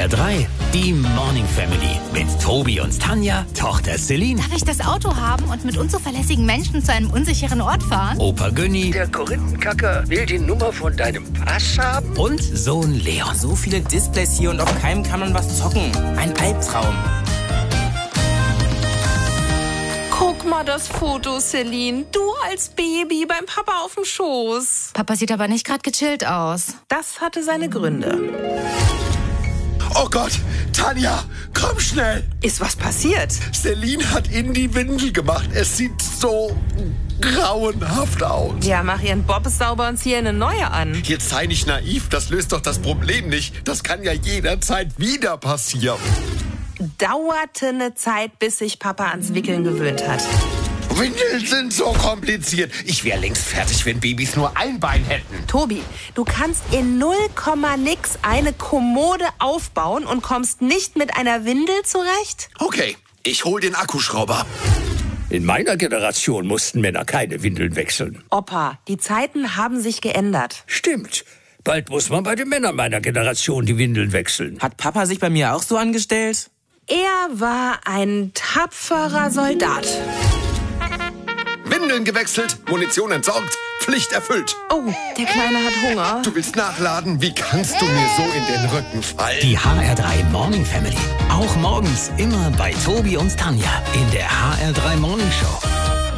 HR3, die Morning Family mit Tobi und Tanja, Tochter Celine. Darf ich das Auto haben und mit unzuverlässigen Menschen zu einem unsicheren Ort fahren? Opa Günni. Der Korinthenkacker will die Nummer von deinem Pass haben? Und Sohn Leon. So viele Displays hier und auf keinem kann man was zocken. Ein Albtraum. Guck mal das Foto, Celine. Du als Baby beim Papa auf dem Schoß. Papa sieht aber nicht gerade gechillt aus. Das hatte seine Gründe. Oh Gott, Tanja, komm schnell. Ist was passiert? Celine hat in die Windel gemacht. Es sieht so grauenhaft aus. Ja, mach ihren Bob sauber und zieh eine neue an. Jetzt sei nicht naiv, das löst doch das Problem nicht. Das kann ja jederzeit wieder passieren. Dauerte eine Zeit, bis sich Papa ans Wickeln gewöhnt hat. Windeln sind so kompliziert. Ich wäre längst fertig, wenn Babys nur ein Bein hätten. Tobi, du kannst in 0, nix eine Kommode aufbauen und kommst nicht mit einer Windel zurecht? Okay, ich hol den Akkuschrauber. In meiner Generation mussten Männer keine Windeln wechseln. Opa, die Zeiten haben sich geändert. Stimmt. Bald muss man bei den Männern meiner Generation die Windeln wechseln. Hat Papa sich bei mir auch so angestellt? Er war ein tapferer Soldat. Windeln gewechselt, Munition entsorgt, Pflicht erfüllt. Oh, der Kleine hat Hunger. Du willst nachladen? Wie kannst du mir so in den Rücken fallen? Die HR3 Morning Family. Auch morgens immer bei Tobi und Tanja in der HR3 Morning Show.